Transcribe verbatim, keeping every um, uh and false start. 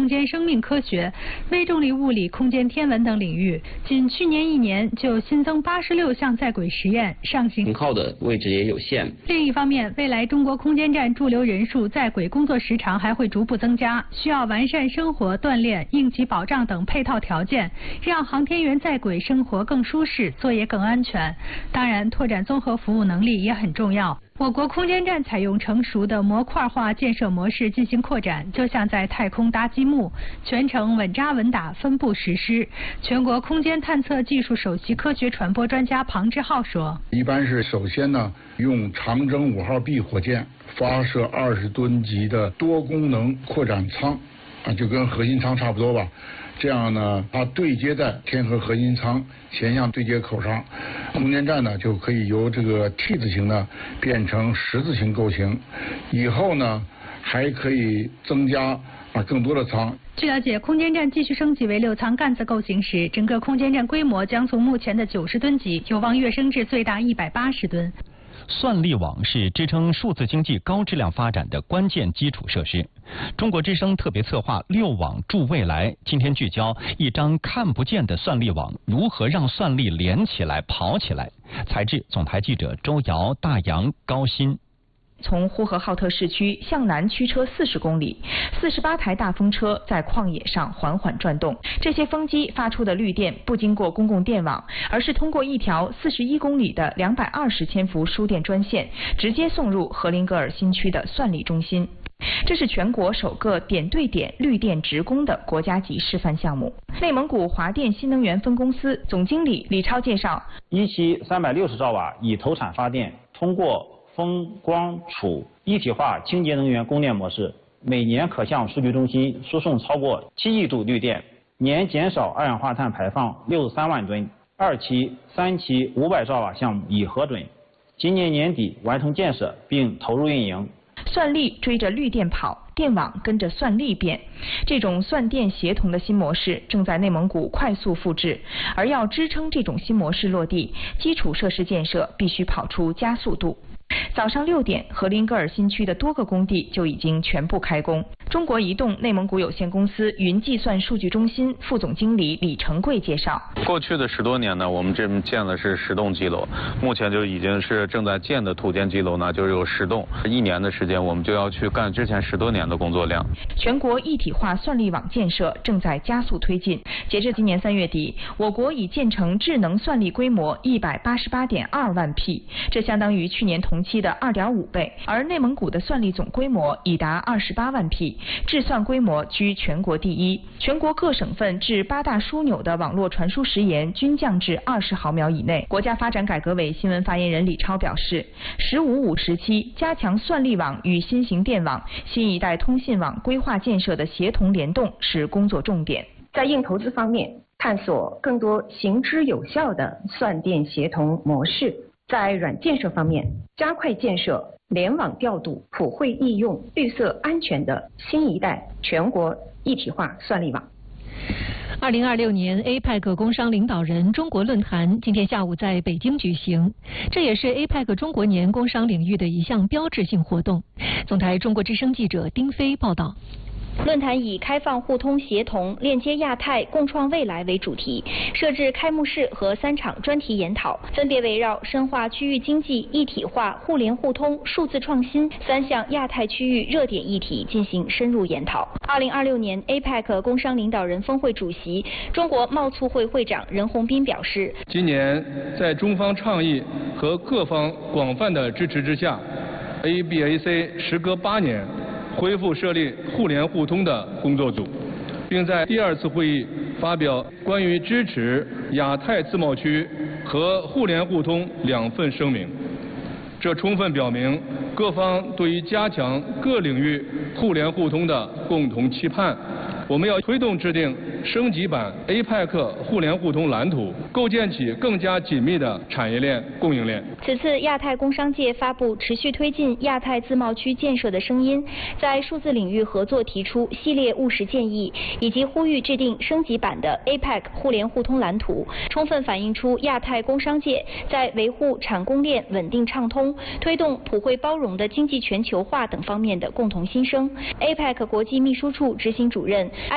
空间生命科学、微重力物理、空间天文等领域，仅去年一年就新增八十六项在轨实验，上行。 停靠的位置也有限。 另一方面，未来中国空间站驻留人数、在轨工作时长还会逐步增加，需要完善生活、锻炼、应急保障等配套条件，让航天员在轨生活更舒适，作业更安全。当然，拓展综合服务能力也很重要。我国空间站采用成熟的模块化建设模式进行扩展，就像在太空搭积木，全程稳扎稳打，分步实施。全国空间探测技术首席科学传播专家庞志浩说：“ 一般是首先呢，用长征五号 B 火箭发射二十吨级的多功能扩展舱，啊，就跟核心舱差不多吧。这样呢，它对接在天河核心舱前向对接口上，空间站呢就可以由这个 T 字形呢变成十字形构型。以后呢，还可以增加啊更多的舱。” 据了解，空间站继续升级为六舱干字构型时，整个空间站规模将从目前的九十吨级有望跃升至最大一百八十吨。 算力网是支撑数字经济高质量发展的关键基础设施。中国之声特别策划六网助未来，今天聚焦一张看不见的算力网，如何让算力连起来、跑起来。采制总台记者周瑶、大洋、高鑫。 从呼和浩特市区向南驱车四十公里，四十八台大风车在旷野上缓缓转动。这些风机发出的绿电不经过公共电网，而是通过一条四十一公里的两百二十千伏输电专线，直接送入荷林格尔新区的算力中心。这是全国首个点对点绿电直供的国家级示范项目。内蒙古华电新能源分公司总经理李超介绍： 一期三百六十兆瓦以投产发电，通过风光储一体化清洁能源供电模式，每年可向数据中心输送超过七亿度绿电，年减少二氧化碳排放六十三万吨。二期、三期五百兆瓦项目已核准，今年年底完成建设并投入运营。 算力追着绿电跑，电网跟着算力变，这种算电协同的新模式正在内蒙古快速复制。而要支撑这种新模式落地，基础设施建设必须跑出加速度。早上六点，荷林格尔新区的多个工地就已经全部开工。中国移动内蒙古有限公司云计算数据中心副总经理李成贵介绍： 过去的十多年呢，我们这边建的是十栋机楼，目前就已经是正在建的土建机楼呢，就是有十栋。一年的时间，我们就要去干之前十多年的工作量。 全国一体化算力网建设正在加速推进。截至今年三月底，我国已建成智能算力规模一百八十八点二万匹，这相当于去年同期的二点五倍。而内蒙古的算力总规模已达二十八万匹，智算规模居全国第一。全国各省份至八大枢纽的网络传输时延均降至二十毫秒以内。国家发展改革委新闻发言人李超表示，十五五时期加强算力网与新型电网、新一代通信网规划建设的协同联动是工作重点。 在硬投资方面，探索更多行之有效的算电协同模式；在软建设方面，加快建设联网调度、普惠易用、绿色安全的新一代全国一体化算力网。 二零二六年 A P E C 工商领导人中国论坛今天下午在北京举行，这也是 A P E C 中国年工商领域的一项标志性活动。总台中国之声记者丁飞报道。 论坛以开放、互通、协同、链接亚太、共创未来为主题，设置开幕式和三场专题研讨，分别围绕深化区域经济一体化、互联互通、数字创新三项亚太区域热点议题进行深入研讨。二零二六年 A P E C 工商领导人峰会主席、中国贸促会会长任洪斌表示， 今年在中方倡议和各方广泛的支持之下 ，A B A C 时隔八年恢复设立互联互通的工作组，并在第二次会议发表关于支持亚太自贸区和互联互通两份声明。这充分表明各方对于加强各领域互联互通的共同期盼。我们要推动制定升级版 A P E C 互联互通蓝图，构建起更加紧密的产业链、供应链。 此次亚太工商界发布持续推进亚太自贸区建设的声音，在数字领域合作提出系列务实建议，以及呼吁制定升级版的 A P E C 互联互通蓝图，充分反映出亚太工商界在维护产供链稳定畅通、推动普惠包容的经济全球化等方面的共同心声。A P E C 国际秘书处执行主任